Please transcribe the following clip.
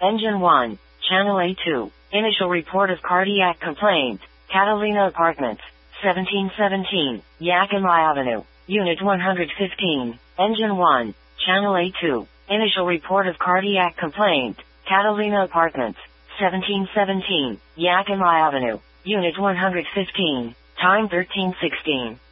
Engine 1, Channel A2. Initial report of cardiac complaint. Catalina Apartments. 1717, Yakima Avenue. Unit 115. Engine 1, Channel A2. Initial report of cardiac complaint. Catalina Apartments. 1717, Yakima Avenue. Unit 115. Time 13:16.